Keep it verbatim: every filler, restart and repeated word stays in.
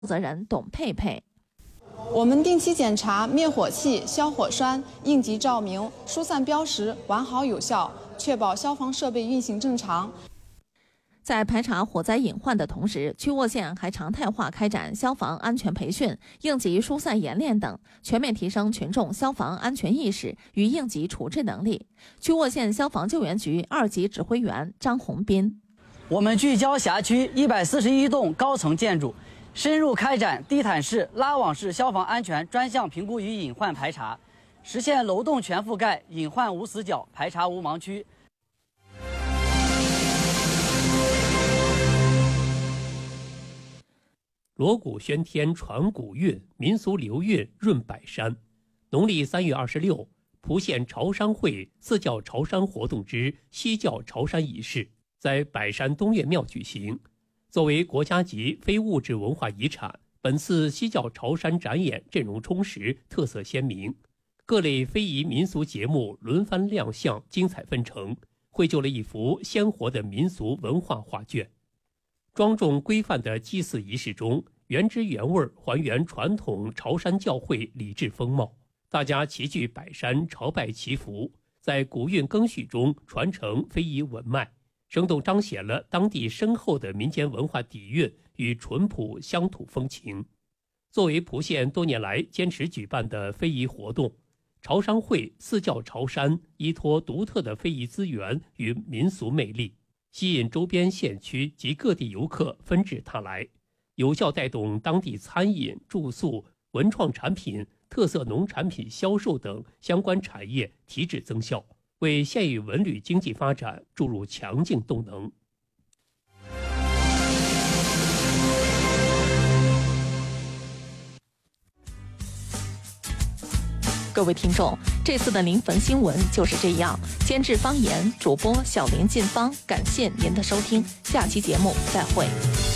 责人董佩佩。 我们定期检查灭火器、消火栓、应急照明、疏散标识完好有效，确保消防设备运行正常。 在排查火灾隐患的同时，曲沃县还常态化开展消防安全培训、应急疏散演练等，全面提升群众消防安全意识与应急处置能力。曲沃县消防救援局二级指挥员张红斌： 我们聚焦辖区一百四十一栋高层建筑，深入开展地毯式、拉网式消防安全专项评估与隐患排查，实现楼栋全覆盖、隐患无死角、排查无盲区。 锣鼓喧天传古韵，民俗流韵润百山。农历三月二十六，蒲县潮山会四教潮山活动之西教潮山仪式在百山东岳庙举行。作为国家级非物质文化遗产，本次西教潮山展演阵容充实，特色鲜明，各类非遗民俗节目轮番亮相，精彩纷呈，绘就了一幅鲜活的民俗文化画卷。庄重规范的祭祀仪式中，原汁原味还原传统潮山教会礼制风貌，大家齐聚百山朝拜祈福，在古韵更续中传承非遗文脉，生动彰显了当地深厚的民间文化底蕴与淳朴乡土风情。作为蒲县多年来坚持举办的非遗活动，潮山会四教潮山依托独特的非遗资源与民俗魅力，吸引周边县区及各地游客纷至沓来，有效带动当地餐饮、住宿、文创产品、特色农产品销售等相关产业提质增效，为县域文旅经济发展注入强劲动能。 各位听众，这次的临汾新闻就是这样。监制方言，主播小林进芳，感谢您的收听，下期节目再会。